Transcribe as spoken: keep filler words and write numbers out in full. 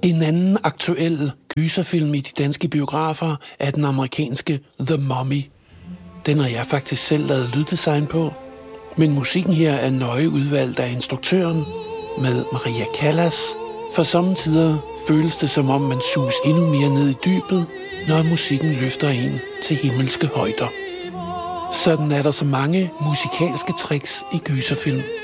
En anden aktuel gyserfilm i de danske biografer er den amerikanske The Mummy. Den har jeg faktisk selv lavet lyddesign på, men musikken her er nøje udvalgt af instruktøren med Maria Callas. For sommetider føles det, som om man suges endnu mere ned i dybet, når musikken løfter en til himmelske højder. Sådan er der så mange musikalske tricks i gyserfilm.